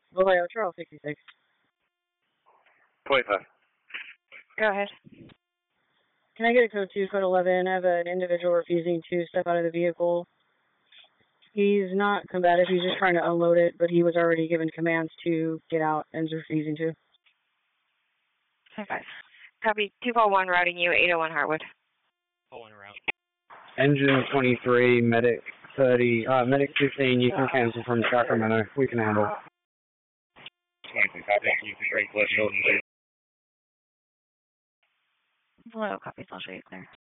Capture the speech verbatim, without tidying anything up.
Ohio, Charles sixty-six. twenty-five. Go ahead. Can I get a code two, code eleven? I have an individual refusing to step out of the vehicle. He's not combative, he's just trying to unload it, but he was already given commands to get out and is refusing to. Okay. Copy. two four one routing you, eight oh one Hartwood. Oh, one route. Engine twenty-three, medic thirty, uh, medic fifteen, you can cancel from Sacramento. We can handle. twenty-two, copy. You can break threshold. Hello, copy. I'll show you clear.